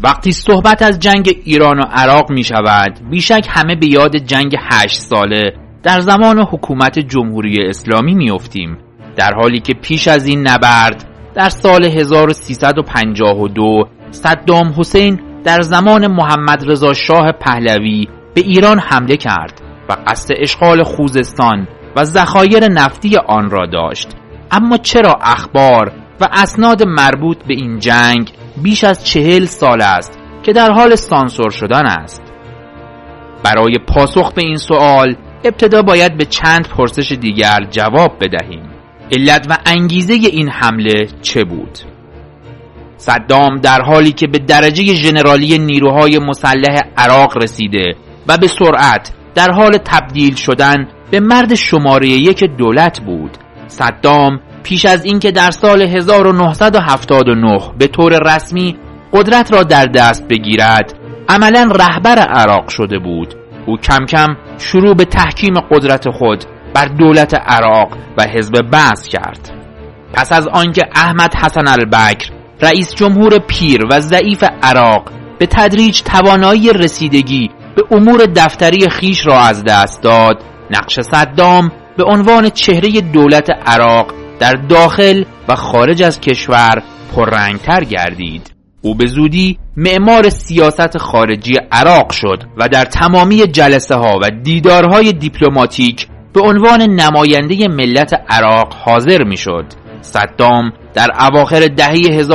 وقتی صحبت از جنگ ایران و عراق می شود، بیشک همه به یاد جنگ 8 ساله در زمان حکومت جمهوری اسلامی می افتیم، در حالی که پیش از این نبرد در سال 1352 صدام حسین در زمان محمد رضا شاه پهلوی به ایران حمله کرد و قصد اشغال خوزستان و ذخایر نفتی آن را داشت. اما چرا اخبار و اسناد مربوط به این جنگ بیش از 40 سال است که در حال سانسور شدن است؟ برای پاسخ به این سوال ابتدا باید به چند پرسش دیگر جواب بدهیم. علت و انگیزه این حمله چه بود؟ صدام در حالی که به درجه ژنرالی نیروهای مسلح عراق رسیده و به سرعت در حال تبدیل شدن به مرد شماره 1 دولت بود، صدام پیش از اینکه در سال 1979 به طور رسمی قدرت را در دست بگیرد عملاً رهبر عراق شده بود. او کم کم شروع به تحکیم قدرت خود بر دولت عراق و حزب بعث کرد. پس از آنکه احمد حسن البکر رئیس جمهور پیر و ضعیف عراق به تدریج توانایی رسیدگی به امور دفتری خیش را از دست داد، نقش صدام به عنوان چهره دولت عراق در داخل و خارج از کشور پررنگتر گردید. او به زودی معمار سیاست خارجی عراق شد و در تمامی جلسه ها و دیدارهای دیپلماتیک به عنوان نماینده ملت عراق حاضر می شد. صدام در اواخر دهه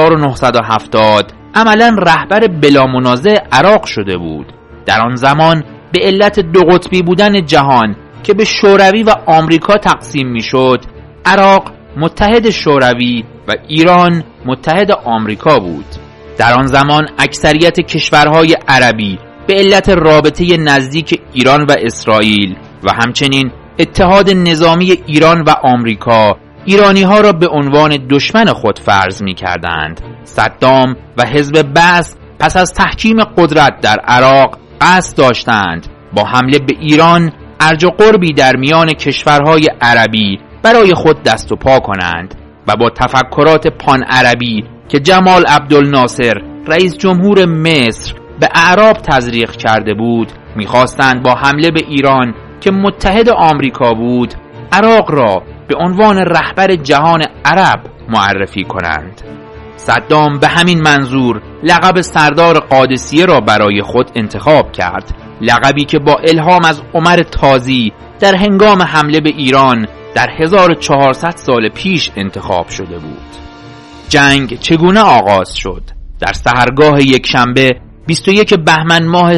1970 عملاً رهبر بلا منازع عراق شده بود. در آن زمان به علت دو قطبی بودن جهان که به شوروی و آمریکا تقسیم می شد، عراق متحد شوروی و ایران متحد آمریکا بود. در آن زمان اکثریت کشورهای عربی به علت رابطه نزدیک ایران و اسرائیل و همچنین اتحاد نظامی ایران و آمریکا ایرانی ها را به عنوان دشمن خود فرض می کردند. صدام و حزب بعث پس از تحکیم قدرت در عراق قصد داشتند با حمله به ایران ارج و قربی در میان کشورهای عربی برای خود دست و پا کنند و با تفکرات پان عربی که جمال عبدالناصر رئیس جمهور مصر به اعراب تزریق کرده بود، می‌خواستند با حمله به ایران که متحد آمریکا بود، عراق را به عنوان رهبر جهان عرب معرفی کنند. صدام به همین منظور لقب سردار قادسیه را برای خود انتخاب کرد، لقبی که با الهام از عمر تازی در هنگام حمله به ایران در 1400 سال پیش انتخاب شده بود. جنگ چگونه آغاز شد؟ در سحرگاه یکشنبه 21 بهمن ماه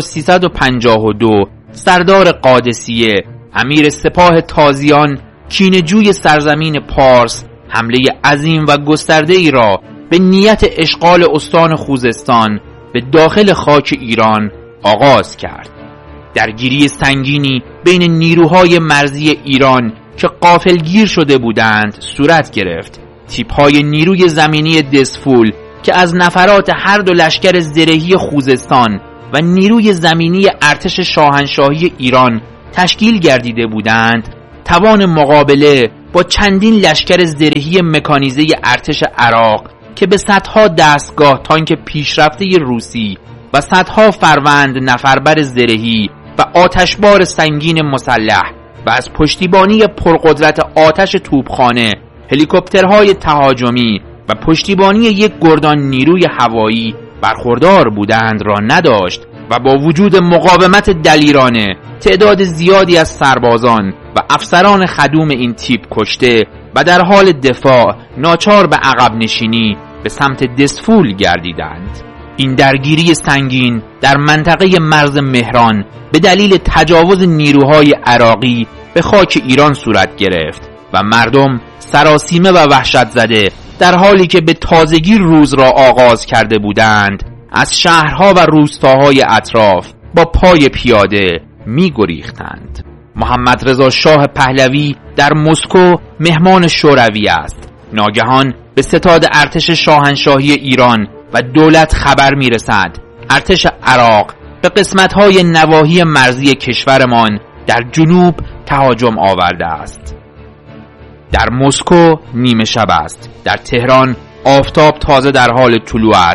1352 سردار قادسیه، امیر سپاه تازیان، کینه‌جوی سرزمین پارس، حمله عظیم و گسترده‌ای را به نیت اشغال استان خوزستان به داخل خاک ایران آغاز کرد. درگیری سنگینی بین نیروهای مرزی ایران که غافلگیر شده بودند صورت گرفت. تیپ‌های نیروی زمینی دسفول که از نفرات هر دو لشکر زرهی خوزستان و نیروی زمینی ارتش شاهنشاهی ایران تشکیل گردیده بودند، توان مقابله با چندین لشکر زرهی مکانیزه ارتش عراق که به صدها دستگاه تانک پیشرفته روسی و صدها فروند نفربر زرهی و آتشبار سنگین مسلح و از پشتیبانی پرقدرت آتش توپخانه، هلیکوپترهای تهاجمی و پشتیبانی یک گردان نیروی هوایی برخوردار بودند را نداشت و با وجود مقاومت دلیرانه تعداد زیادی از سربازان و افسران خدوم این تیپ کشته و در حال دفاع ناچار به عقب نشینی به سمت دسفول گردیدند. این درگیری سنگین در منطقه مرز مهران به دلیل تجاوز نیروهای عراقی به خاک ایران صورت گرفت و مردم سراسیمه و وحشت زده در حالی که به تازگی روز را آغاز کرده بودند از شهرها و روستاهای اطراف با پای پیاده می گریختند. محمد رضا شاه پهلوی در مسکو مهمان شوروی است. ناگهان به ستاد ارتش شاهنشاهی ایران و دولت خبر می رسد ارتش عراق به قسمت‌های نواحی مرزی کشورمان در جنوب تهاجم آورده است. در مسکو نیمه شب است. در تهران آفتاب تازه در حال طلوع است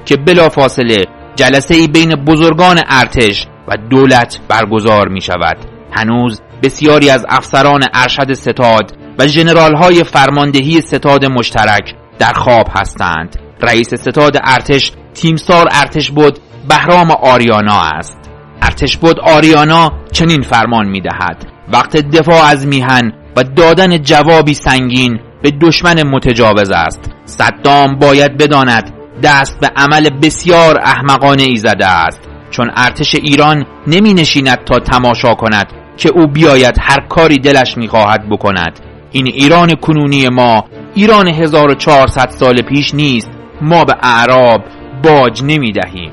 که بلافاصله جلسه‌ای بین بزرگان ارتش و دولت برگزار می شود. هنوز بسیاری از افسران ارشد ستاد و ژنرال‌های فرماندهی ستاد مشترک در خواب هستند. رئیس ستاد ارتش تیمسار ارتشبد بهرام آریانا است. ارتشبد آریانا چنین فرمان می‌دهد: وقت دفاع از میهن و دادن جوابی سنگین به دشمن متجاوز است. صدام باید بداند دست به عمل بسیار احمقانه ای زده است، چون ارتش ایران نمی نشیند تا تماشا کند که او بیاید هر کاری دلش می خواهد بکند. این ایران کنونی ما ایران 1400 سال پیش نیست. ما به اعراب باج نمی دهیم.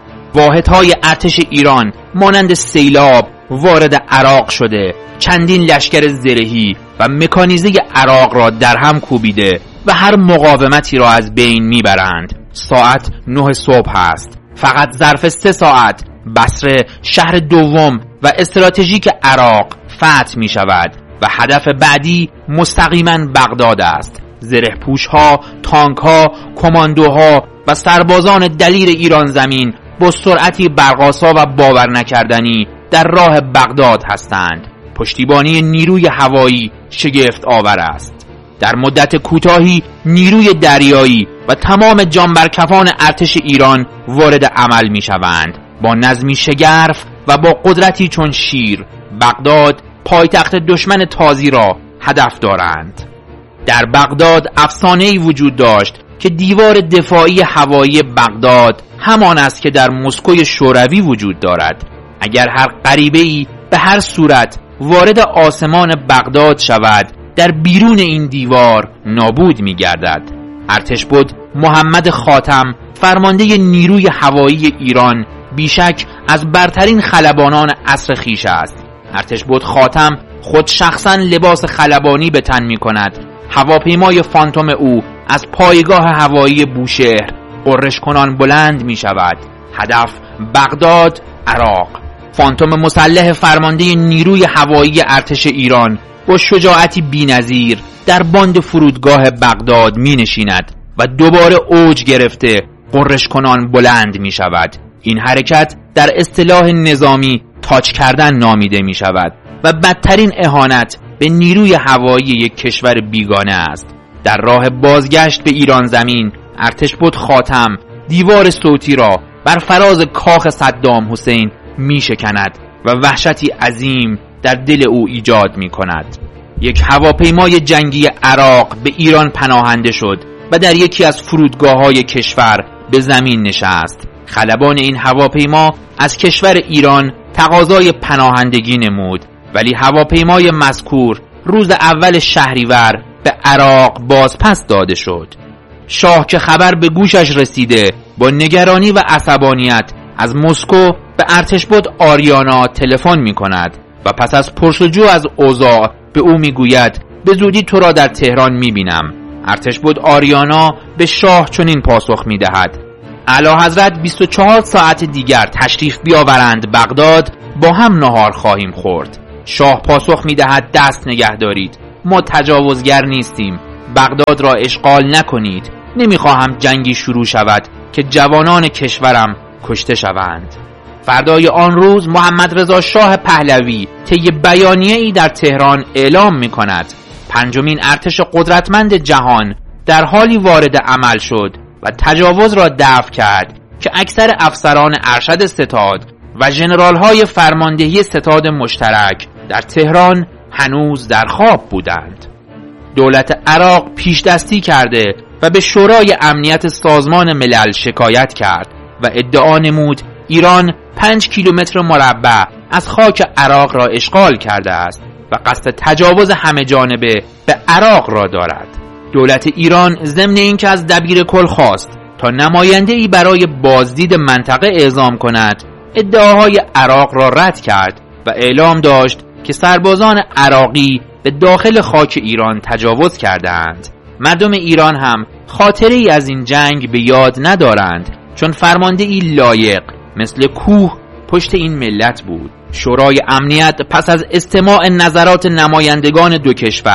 واحدهای ارتش ایران مانند سیلاب وارد عراق شده، چندین لشکر زرهی و مکانیزه عراق را در هم کوبیده و هر مقاومتی را از بین میبرند. ساعت 9 صبح است. فقط ظرف 3 ساعت بصره شهر دوم و استراتژیک عراق فتح می شود و هدف بعدی مستقیما بغداد است. زره‌پوش‌ها، تانک‌ها، کماندوها و سربازان دلیر ایران زمین با سرعتی برق‌آسا و باور نکردنی در راه بغداد هستند. پشتیبانی نیروی هوایی شگفت آور است. در مدت کوتاهی نیروی دریایی و تمام جانبرکفان ارتش ایران وارد عمل می شوند. با نظمی شگرف و با قدرتی چون شیر بغداد پایتخت دشمن تازی را هدف دارند. در بغداد افسانه‌ای وجود داشت که دیوار دفاعی هوایی بغداد همان است که در مسکو شوروی وجود دارد. اگر هر غریبه‌ای به هر صورت وارد آسمان بغداد شود، در بیرون این دیوار نابود می گردد. ارتشبد محمد خاتم فرمانده نیروی هوایی ایران بیشک از برترین خلبانان عصر خویش است. ارتشبد خاتم خود شخصا لباس خلبانی به تن می کند. هواپیمای فانتوم او از پایگاه هوایی بوشهر غرش کنان بلند می شود. هدف بغداد، عراق. فانتوم مسلح فرمانده نیروی هوایی ارتش ایران با شجاعتی بی‌نظیر در باند فرودگاه بغداد می نشیند و دوباره اوج گرفته غرش کنان بلند می شود. این حرکت در اصطلاح نظامی تاچ کردن نامیده می شود و بدترین اهانت به نیروی هوایی یک کشور بیگانه است. در راه بازگشت به ایران زمین ارتشبد خاتم دیوار صوتی را بر فراز کاخ صدام حسین می شکند و وحشتی عظیم در دل او ایجاد می کند. یک هواپیمای جنگی عراق به ایران پناهنده شد و در یکی از فرودگاه‌های کشور به زمین نشست. خلبان این هواپیما از کشور ایران تقاضای پناهندگی نمود، ولی هواپیمای مذکور روز اول شهریور به عراق بازپس داده شد. شاه که خبر به گوشش رسیده با نگرانی و عصبانیت از مسکو به ارتشبد آریانا تلفن می کند و پس از پرسجو از اوضاع به او می گوید به زودی تو را در تهران می بینم. ارتشبد آریانا به شاه چنین پاسخ می دهد: اعلیحضرت 24 ساعت دیگر تشریف بیاورند بغداد، با هم نهار خواهیم خورد. شاه پاسخ می دهد دست نگه دارید، ما تجاوزگر نیستیم، بغداد را اشغال نکنید. نمیخواهم جنگی شروع شود که جوانان کشورم کشته شوند. فردای آن روز محمد رضا شاه پهلوی طی بیانیه‌ای در تهران اعلام می‌کند پنجمین ارتش قدرتمند جهان در حالی وارد عمل شد و تجاوز را دفع کرد که اکثر افسران ارشد ستاد و ژنرال‌های فرماندهی ستاد مشترک در تهران هنوز در خواب بودند. دولت عراق پیش دستی کرده و به شورای امنیت سازمان ملل شکایت کرد و ادعا نمود ایران 5 کیلومتر مربع از خاک عراق را اشغال کرده است و قصد تجاوز همه جانبه به عراق را دارد. دولت ایران ضمن اینکه از دبیر کل خواست تا نماینده‌ای برای بازدید منطقه اعزام کند، ادعاهای عراق را رد کرد و اعلام داشت که سربازان عراقی به داخل خاک ایران تجاوز کردند. مردم ایران هم خاطره‌ای از این جنگ به یاد ندارند، چون فرمانده‌ای لایق مثل کوه پشت این ملت بود. شورای امنیت پس از استماع نظرات نمایندگان دو کشور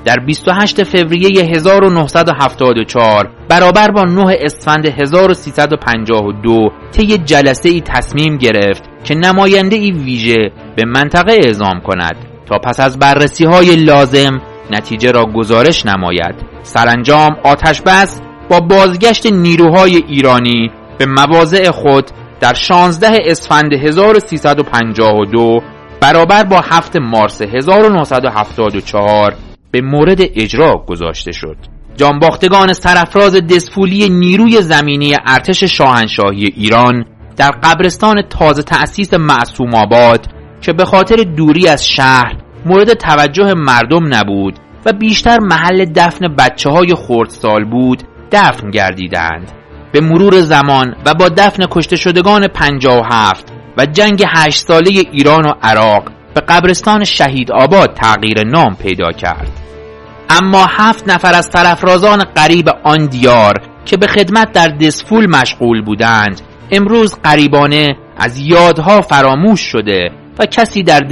در 28 فوریه 1974 برابر با 9 اسفند 1352 طی جلسه‌ای تصمیم گرفت که نماینده‌ای ویژه به منطقه اعزام کند تا پس از بررسی‌های لازم نتیجه را گزارش نماید. سرانجام آتش‌بس با بازگشت نیروهای ایرانی به مواضع خود در 16 اسفند 1352 برابر با 7 مارس 1974 به مورد اجرا گذاشته شد. جانباختگان سرافراز دسفولی نیروی زمینی ارتش شاهنشاهی ایران در قبرستان تازه تأسیس معصوم آباد که به خاطر دوری از شهر مورد توجه مردم نبود و بیشتر محل دفن بچه‌های خردسال بود دفن گردیدند. به مرور زمان و با دفن کشته شدگان 57 و جنگ 8 ساله ایران و عراق به قبرستان شهید آباد تغییر نام پیدا کرد. اما 7 نفر از سرافرازان غریب آن دیار که به خدمت در دسفول مشغول بودند امروز غریبانه از یادها فراموش شده و کسی در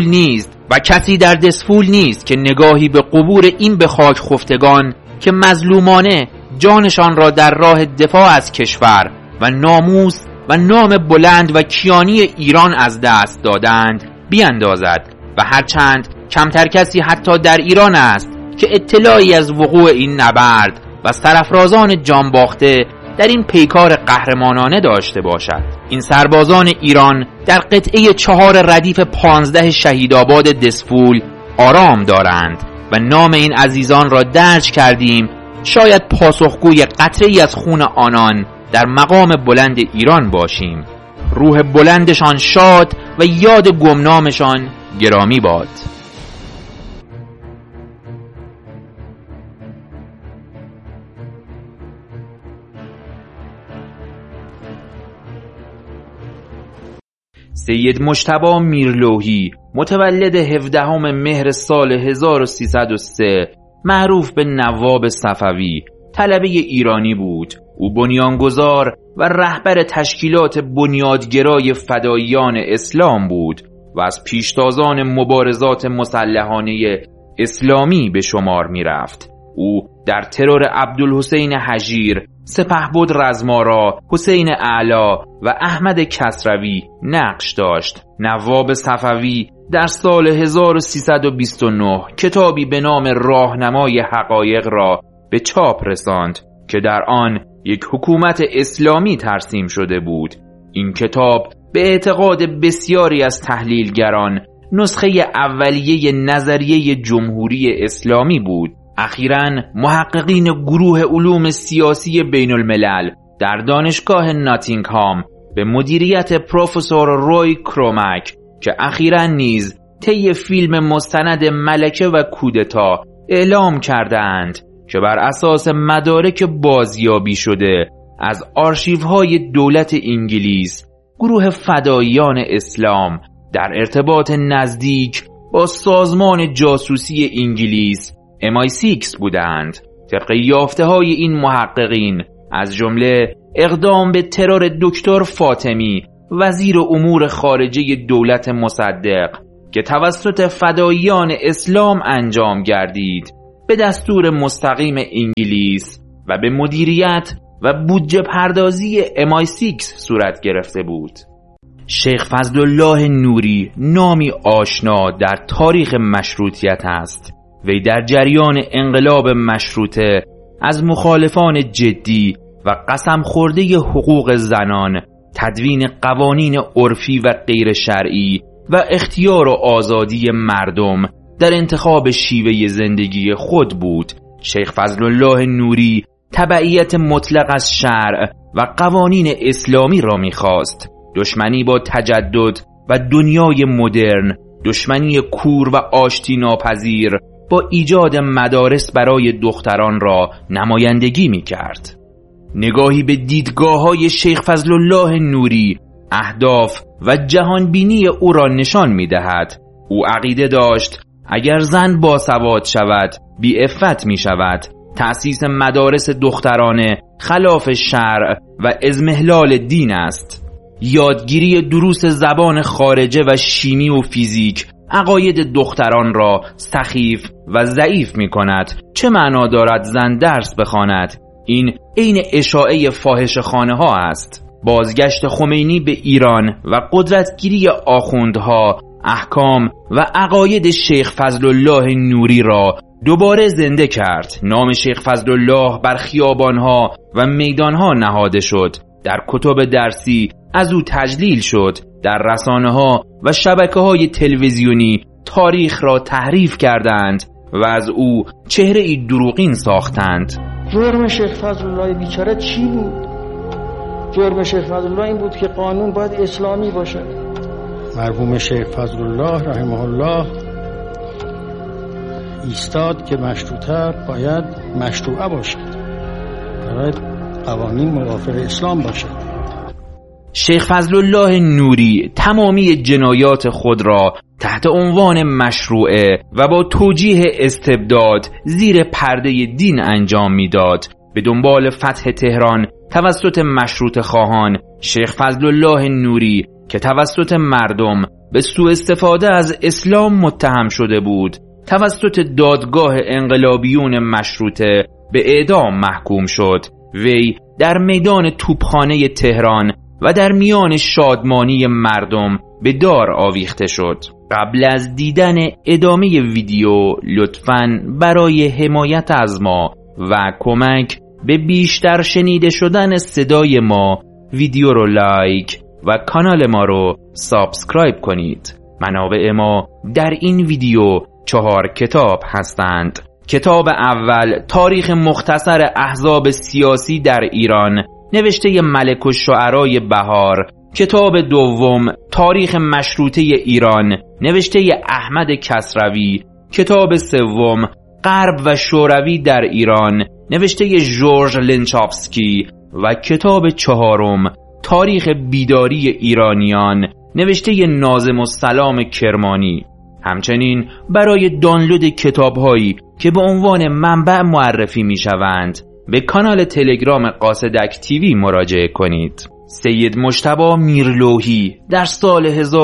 دسفول نیست که نگاهی به قبور این به خاک خفتگان که مظلومانه جانشان را در راه دفاع از کشور و ناموس و نام بلند و کیانی ایران از دست دادند بیاندازد و هرچند کمتر کسی حتی در ایران است که اطلاعی از وقوع این نبرد و سرافرازان جانباخته در این پیکار قهرمانانه داشته باشد. این سربازان ایران در قطعه 4 ردیف 15 شهیدآباد دسفول آرام دارند و نام این عزیزان را درج کردیم شاید پاسخگوی قطره‌ای از خون آنان در مقام بلند ایران باشیم. روح بلندشان شاد و یاد گمنامشان گرامی باد. سید مجتبی میرلوحی متولد 17 مهر سال 1303 معروف به نواب صفوی طلبه ایرانی بود. او بنیانگذار و رهبر تشکیلات بنیادگرای فداییان اسلام بود و از پیشتازان مبارزات مسلحانه اسلامی به شمار می رفت. او در ترور عبدالحسین هژیر، سپهبد رزمارا، حسین اعلی و احمد کسروی نقش داشت. نواب صفوی در سال 1329 کتابی به نام راهنمای حقایق را به چاپ رساند که در آن یک حکومت اسلامی ترسیم شده بود. این کتاب به اعتقاد بسیاری از تحلیلگران نسخه اولیه نظریه جمهوری اسلامی بود. اخیراً محققین گروه علوم سیاسی بین الملل در دانشگاه ناتینگهام به مدیریت پروفسور روی کرومک که اخیراً نیز طی فیلم مستند ملکه و کودتا اعلام کردند که بر اساس مدارک بازیابی شده از آرشیوهای دولت انگلیس گروه فداییان اسلام در ارتباط نزدیک با سازمان جاسوسی انگلیس MI6 بودند. طبق یافته‌های این محققین از جمله اقدام به ترور دکتر فاطمی وزیر امور خارجه دولت مصدق که توسط فداییان اسلام انجام گردید به دستور مستقیم انگلیس و به مدیریت و بودجه پردازی MI6 صورت گرفته بود. شیخ فضلالله نوری نامی آشنا در تاریخ مشروطیت است. وی در جریان انقلاب مشروطه از مخالفان جدی و قسم خورده حقوق زنان، تدوین قوانین عرفی و غیر شرعی و اختیار و آزادی مردم در انتخاب شیوه زندگی خود بود. شیخ فضلالله نوری تبعیت مطلق از شرع و قوانین اسلامی را می‌خواست. دشمنی با تجدد و دنیای مدرن، دشمنی کور و آشتی ناپذیر با ایجاد مدارس برای دختران را نمایندگی می‌کرد. نگاهی به دیدگاه‌های شیخ فضلالله نوری اهداف و جهانبینی او را نشان می‌دهد. او عقیده داشت اگر زن باسواد شود بی عفت می‌شود. تأسیس مدارس دخترانه خلاف شرع و اضمحلال دین است. یادگیری دروس زبان خارجه و شیمی و فیزیک عقاید دختران را سخیف و ضعیف می کند. چه معنا دارد زن درس بخواند؟ این عین اشاعه فاحشه‌خانه ها است. بازگشت خمینی به ایران و قدرتگیری آخوندها احکام و عقاید شیخ فضلالله نوری را دوباره زنده کرد. نام شیخ فضلالله بر خیابانها و میدانها نهاده شد. در کتب درسی از او تجلیل شد. در رسانه‌ها و شبکه‌های تلویزیونی تاریخ را تحریف کردند و از او چهره‌ای دروغین ساختند. جرم شیخ فضلالله بیچاره چی بود؟ جرم شیخ فضلالله این بود که قانون باید اسلامی باشه. مرحوم شیخ فضلالله رحمه الله ایستاد که مشروطه باید مشروعه باشد، باید قوانین موافق اسلام باشد. شیخ فضلالله نوری تمامی جنایات خود را تحت عنوان مشروعه و با توجیه استبداد زیر پرده دین انجام میداد. به دنبال فتح تهران توسط مشروطه خواهان، شیخ فضلالله نوری که توسط مردم به سوء استفاده از اسلام متهم شده بود، توسط دادگاه انقلابیون مشروطه به اعدام محکوم شد. وی در میدان توپخانه تهران و در میان شادمانی مردم به دار آویخته شد. قبل از دیدن ادامه ویدیو لطفاً برای حمایت از ما و کمک به بیشتر شنیده شدن صدای ما ویدیو رو لایک و کانال ما رو سابسکرایب کنید. منابع ما در این ویدیو 4 کتاب هستند. کتاب اول تاریخ مختصر احزاب سیاسی در ایران نوشته ملک الشعرای بهار. کتاب دوم تاریخ مشروطه ایران نوشته احمد کسروی. کتاب سوم غرب و شوروی در ایران نوشته ژورژ لنچافسکی و کتاب چهارم تاریخ بیداری ایرانیان نوشته ناظم السلام کرمانی. همچنین برای دانلود کتاب‌هایی که به عنوان منبع معرفی می‌شوند به کانال تلگرام قاصدک تیوی مراجعه کنید. سید مجتبی میرلوحی در سال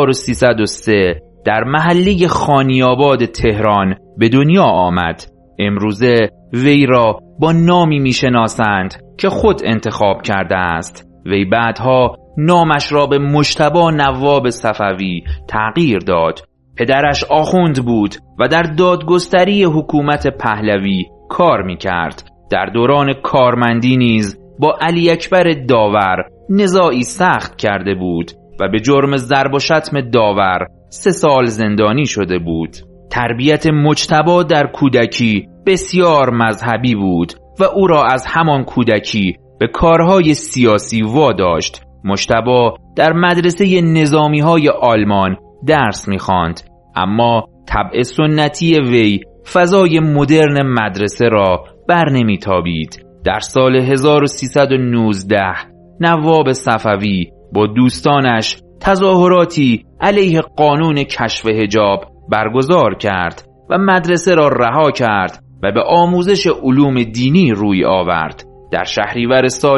1303 در محله خانیاباد تهران به دنیا آمد. امروزه وی را با نامی میشناسند که خود انتخاب کرده است. وی بعدها نامش را به مجتبی نواب صفوی تغییر داد. پدرش آخوند بود و در دادگستری حکومت پهلوی کار میکرد. در دوران کارمندی نیز با علی اکبر داور نزاعی سخت کرده بود و به جرم ضرب و شتم داور 3 سال زندانی شده بود. تربیت مجتبی در کودکی بسیار مذهبی بود و او را از همان کودکی به کارهای سیاسی واداشت. مجتبی در مدرسه نظامی‌های آلمان درس می‌خواند، اما طبع سنتی وی فضای مدرن مدرسه را بر نمی‌تابید. در سال 1319 نواب صفوی با دوستانش تظاهراتی علیه قانون کشف حجاب برگزار کرد و مدرسه را رها کرد و به آموزش علوم دینی روی آورد. در شهریور سال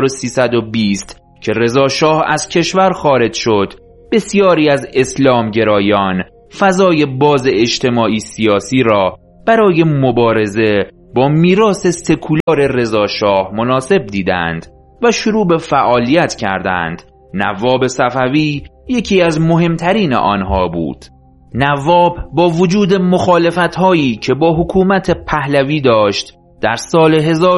1320 که رضا شاه از کشور خارج شد، بسیاری از اسلامگرایان فضای باز اجتماعی سیاسی را برای مبارزه با میراث سکولار رضا شاه مناسب دیدند و شروع به فعالیت کردند. نواب صفوی یکی از مهمترین آنها بود. نواب با وجود مخالفت‌هایی که با حکومت پهلوی داشت، در سال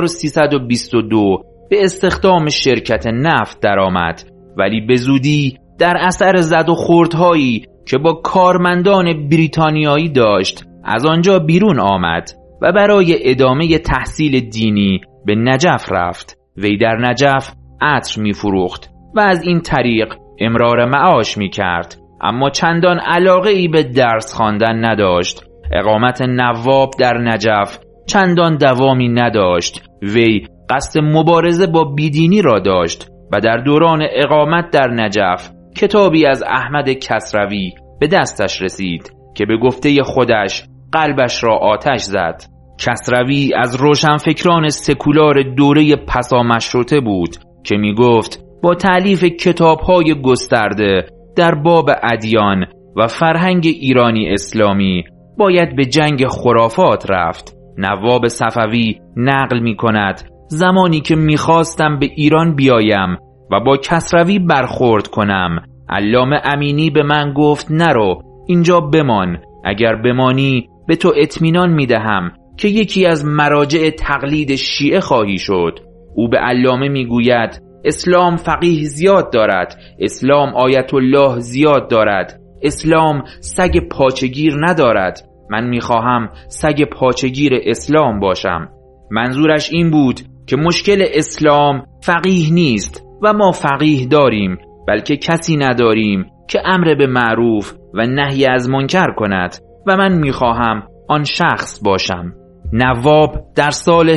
1322 به استخدام شرکت نفت درآمد، ولی به زودی در اثر زد و خوردهایی که با کارمندان بریتانیایی داشت از آنجا بیرون آمد و برای ادامه تحصیل دینی به نجف رفت. وی در نجف عطر می فروخت و از این طریق امرار معاش می کرد، اما چندان علاقه ای به درس خواندن نداشت. اقامت نواب در نجف چندان دوامی نداشت. وی قصد مبارزه با بیدینی را داشت و در دوران اقامت در نجف کتابی از احمد کسروی به دستش رسید که به گفته خودش قلبش را آتش زد. کسروی از روشنفکران سکولار دوره پسا مشروطه بود که می گفت با تألیف کتاب‌های گسترده در باب ادیان و فرهنگ ایرانی اسلامی باید به جنگ خرافات رفت. نواب صفوی نقل می کند زمانی که می خواستم به ایران بیایم و با کسروی برخورد کنم، علامه امینی به من گفت نرو، اینجا بمان، اگر بمانی به تو اطمینان می دهم که یکی از مراجع تقلید شیعه خواهی شد. او به علامه می گوید اسلام فقیه زیاد دارد، اسلام آیت الله زیاد دارد، اسلام سگ پاچگیر ندارد، من میخواهم سگ پاچگیر اسلام باشم. منظورش این بود که مشکل اسلام فقیه نیست و ما فقیه داریم، بلکه کسی نداریم که امر به معروف و نهی از منکر کند و من میخواهم آن شخص باشم. نواب در سال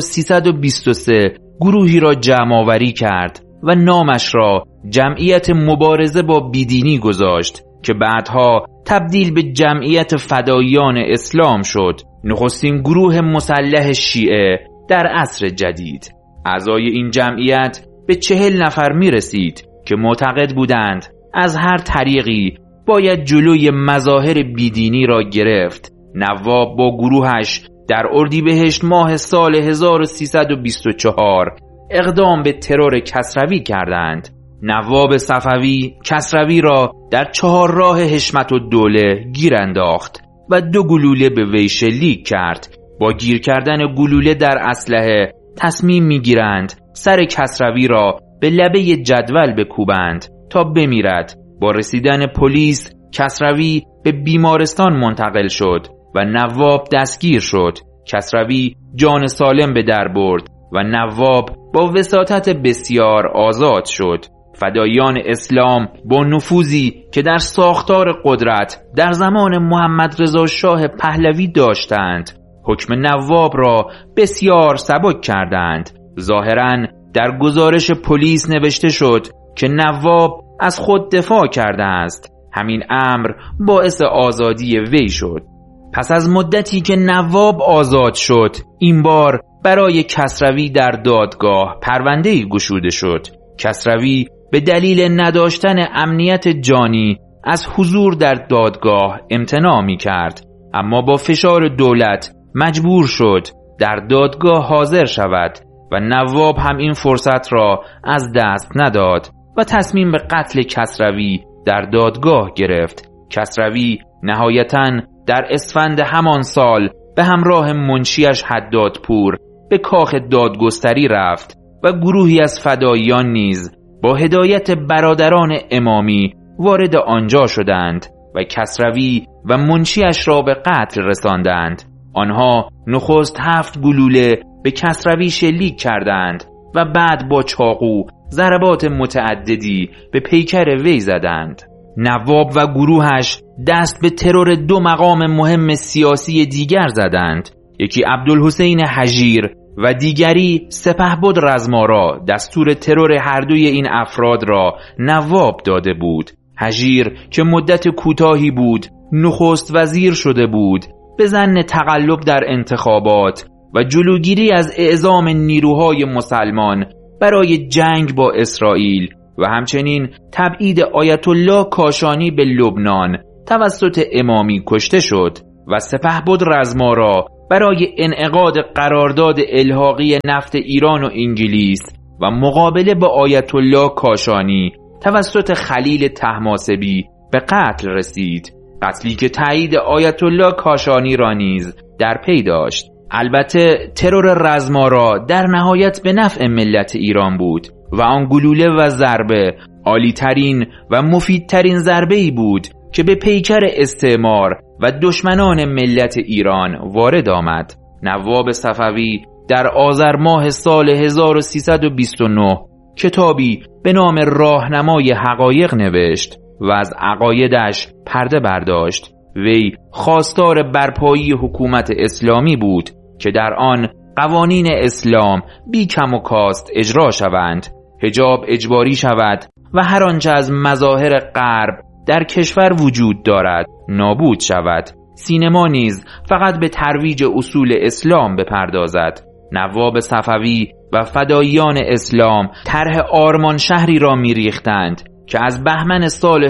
1323 گروهی را جمع آوری کرد و نامش را جمعیت مبارزه با بیدینی گذاشت که بعدها تبدیل به جمعیت فداییان اسلام شد، نخستین گروه مسلح شیعه در عصر جدید. اعضای این جمعیت به 40 نفر می رسید که معتقد بودند از هر طریقی باید جلوی مظاهر بیدینی را گرفت. نواب با گروهش در اردیبهشت ماه سال 1324 اقدام به ترور کسروی کردند. نواب صفوی کسروی را در 4 راه حشمت‌الدوله گیر انداخت و 2 گلوله به وی شلیک کرد. با گیر کردن گلوله در اسلحه تصمیم می‌گیرند سر کسروی را به لبه جدول بکوبند تا بمیرد. با رسیدن پلیس کسروی به بیمارستان منتقل شد و نواب دستگیر شد. کسروی جان سالم به در برد و نواب با وساطت بسیار آزاد شد. فدایان اسلام با نفوذی که در ساختار قدرت در زمان محمد رضا شاه پهلوی داشتند، حکم نواب را بسیار سبک کردند. ظاهراً در گزارش پلیس نوشته شد که نواب از خود دفاع کرده است. همین امر باعث آزادی وی شد. پس از مدتی که نواب آزاد شد، این بار برای کسروی در دادگاه پرونده‌ای گشوده شد. کسروی به دلیل نداشتن امنیت جانی از حضور در دادگاه امتناع می کرد، اما با فشار دولت مجبور شد در دادگاه حاضر شود و نواب هم این فرصت را از دست نداد و تصمیم به قتل کسروی در دادگاه گرفت. کسروی نهایتاً در اسفند همان سال به همراه منشیش حدادپور به کاخ دادگستری رفت و گروهی از فداییان نیز با هدایت برادران امامی وارد آنجا شدند و کسروی و منشیش را به قتل رساندند. آنها نخست 7 گلوله به کسروی شلیک کردند و بعد با چاقو ضربات متعددی به پیکر وی زدند. نواب و گروهش دست به ترور 2 مقام مهم سیاسی دیگر زدند. یکی عبدالحسین حجیر و دیگری سپهبد رزمارا. دستور ترور هر دوی این افراد را نواب داده بود. حجیر که مدت کوتاهی بود نخست وزیر شده بود، به ظن تقلب در انتخابات و جلوگیری از اعزام نیروهای مسلمان برای جنگ با اسرائیل و همچنین تبعید آیت الله کاشانی به لبنان توسط امامی کشته شد و سپهبد رزمارا برای انعقاد قرارداد الحاقی نفت ایران و انگلیس و مقابله با آیت الله کاشانی توسط خلیل طهماسبی به قتل رسید، قتلی که تایید آیت الله کاشانی را نیز در پی داشت. البته ترور رزمارا در نهایت به نفع ملت ایران بود و آن گلوله و ضربه عالی‌ترین و مفیدترین ضربه‌ای بود که به پیکر استعمار و دشمنان ملت ایران وارد آمد. نواب صفوی در آذر ماه سال 1329 کتابی به نام راهنمای حقایق نوشت و از عقایدش پرده برداشت. وی خواستار برپایی حکومت اسلامی بود که در آن قوانین اسلام بی کم و کاست اجرا شوند، حجاب اجباری شود و هر آنچه از مظاهر غرب در کشور وجود دارد نابود شود. سینما نیز فقط به ترویج اصول اسلام بپردازد. نواب صفوی و فداییان اسلام طرح آرمان شهری را می‌ریختند که از بهمن سال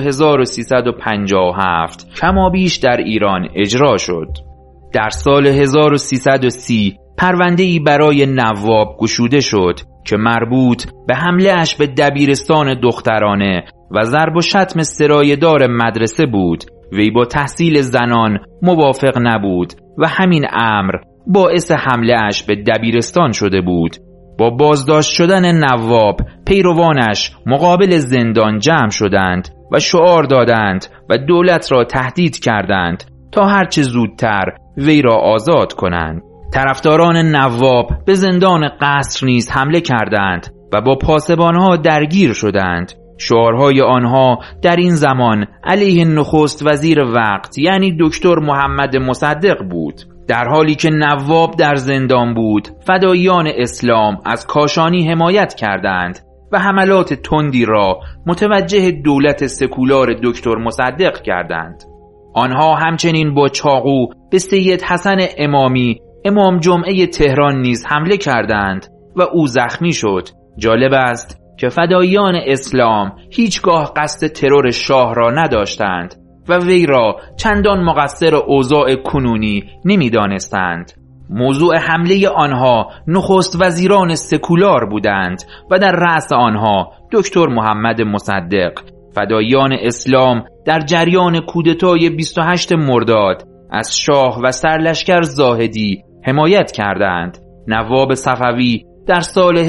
1357 کمابیش در ایران اجرا شد. در سال 1330 پرونده‌ای برای نواب گشوده شد که مربوط به حمله اش به دبیرستان دخترانه و ضرب و شتم سرایه‌دار مدرسه بود. وی با تحصیل زنان موافق نبود و همین امر باعث حمله اش به دبیرستان شده بود. با بازداشت شدن نواب پیروانش مقابل زندان جمع شدند و شعار دادند و دولت را تهدید کردند تا هرچه زودتر وی را آزاد کنند. طرفداران نواب به زندان قصر نیز حمله کردند و با پاسبانها درگیر شدند. شعارهای آنها در این زمان علیه نخست وزیر وقت یعنی دکتر محمد مصدق بود. در حالی که نواب در زندان بود، فداییان اسلام از کاشانی حمایت کردند و حملات تندی را متوجه دولت سکولار دکتر مصدق کردند. آنها همچنین با چاقو به سید حسن امامی امام جمعه تهران نیز حمله کردند و او زخمی شد. جالب است که فداییان اسلام هیچگاه قصد ترور شاه را نداشتند و وی را چندان مقصر اوضاع کنونی نمی‌دانستند. موضوع حمله آنها نخست وزیران سکولار بودند و در رأس آنها دکتر محمد مصدق. فداییان اسلام در جریان کودتای 28 مرداد از شاه و سرلشکر زاهدی حمایت کردند. نواب صفوی در سال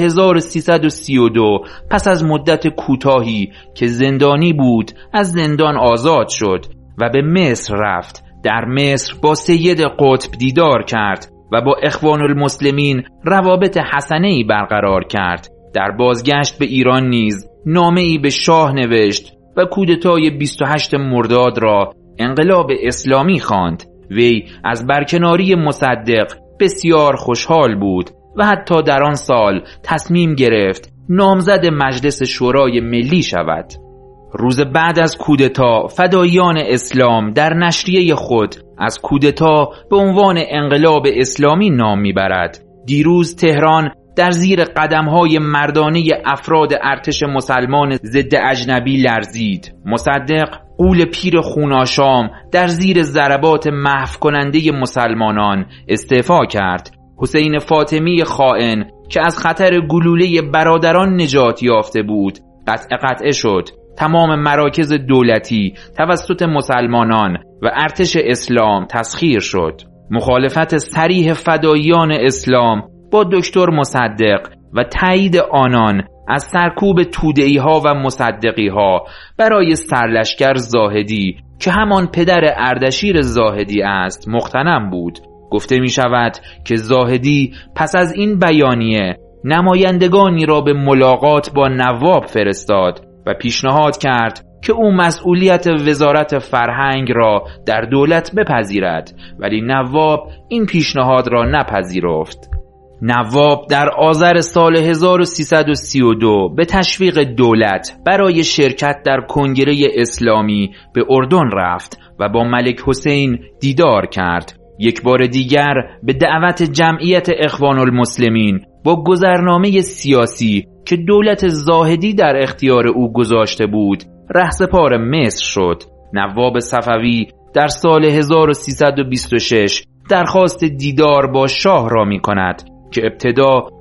1332 پس از مدت کوتاهی که زندانی بود از زندان آزاد شد و به مصر رفت. در مصر با سید قطب دیدار کرد و با اخوان المسلمین روابط حسنه‌ای برقرار کرد. در بازگشت به ایران نیز نامه‌ای به شاه نوشت و کودتای 28 مرداد را انقلاب اسلامی خواند. وی از برکناری مصدق بسیار خوشحال بود و حتی در آن سال تصمیم گرفت نامزد مجلس شورای ملی شود. روز بعد از کودتا فداییان اسلام در نشریه خود از کودتا به عنوان انقلاب اسلامی نام میبرد. دیروز تهران در زیر قدمهای مردانه افراد ارتش مسلمان ضد اجنبی لرزید. مصدق غول پیر خوناشام در زیر ضربات محو کننده مسلمانان استعفا کرد. حسین فاطمی خائن که از خطر گلوله برادران نجات یافته بود قطعه شد. تمام مراکز دولتی توسط مسلمانان و ارتش اسلام تسخیر شد. مخالفت صریح فداییان اسلام با دکتر مصدق و تایید آنان از سرکوب توده‌ای‌ها و مصدقی‌ها برای سرلشکر زاهدی که همان پدر اردشیر زاهدی است مغتنم بود. گفته می شود که زاهدی پس از این بیانیه نمایندگانی را به ملاقات با نواب فرستاد و پیشنهاد کرد که او مسئولیت وزارت فرهنگ را در دولت بپذیرد، ولی نواب این پیشنهاد را نپذیرفت. نواب در آذر سال 1332 به تشویق دولت برای شرکت در کنگره اسلامی به اردن رفت و با ملک حسین دیدار کرد. یک بار دیگر به دعوت جمعیت اخوان المسلمین با گذرنامه سیاسی که دولت زاهدی در اختیار او گذاشته بود رهسپار مصر شد. نواب صفوی در سال 1326 درخواست دیدار با شاه را می کند که ابتدا